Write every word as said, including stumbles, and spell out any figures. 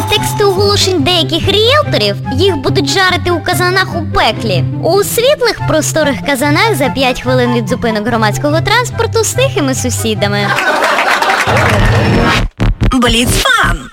тексти оголошень деяких ріелторів їх будуть жарити у казанах у пеклі. У світлих просторих казанах за п'ять хвилин від зупинок громадського транспорту з тихими сусідами. Бліц-фан!